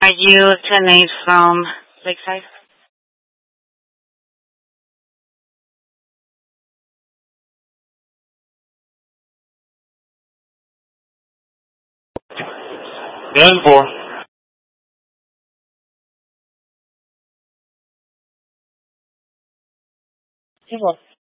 Are you 10-8 from Lakeside? Gun 4. Table.